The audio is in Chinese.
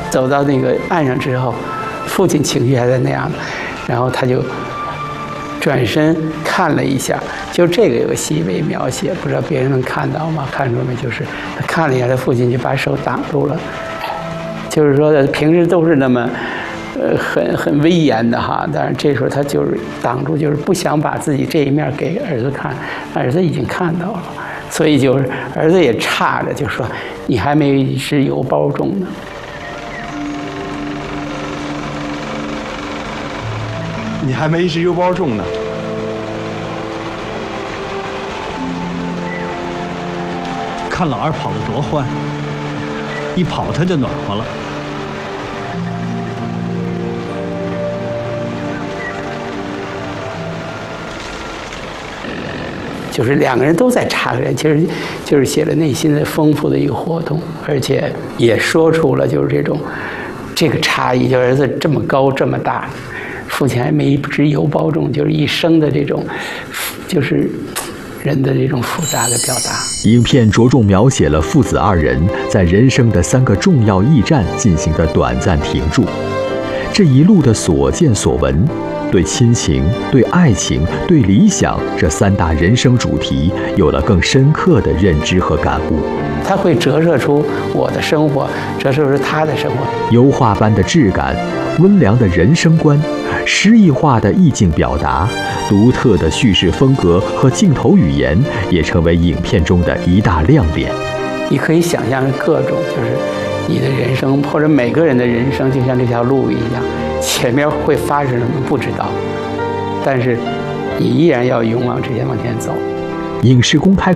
走到那个岸上之后，父亲情绪还在那样，然后他就转身看了一下，就这个有个细微描写，不知道别人能看到吗？看出没？就是他看了一下，他父亲就把手挡住了，就是说平时都是那么很威严的哈，但是这时候他就是挡住，就是不想把自己这一面给儿子看，儿子已经看到了，所以就是儿子也叉着就说：“你还没是油包重呢。” 你还没是油包重呢。 看老二跑得多欢，一跑他就暖和了。 就是两个人都在插个人，其实就是写了内心的丰富的一个活动，而且也说出了就是这个差异，就儿子这么高这么大，父亲还没只油包重，就是一生的这种，就是人的这种复杂的表达。 影片着重描写了父子二人在人生的3个重要驿站进行的短暂停驻，这一路的所见所闻，对亲情、对爱情、对理想这3大人生主题有了更深刻的认知和感悟。 它会折射出我的生活，折射出他的生活。 油画般的质感，温良的人生观，诗意化的意境表达，独特的叙事风格和镜头语言也成为影片中的一大亮点。 你可以想象各种，就是你的人生或者每个人的人生就像这条路一样，前面会发生什么不知道，但是你依然要勇往直前往前走。 影视公开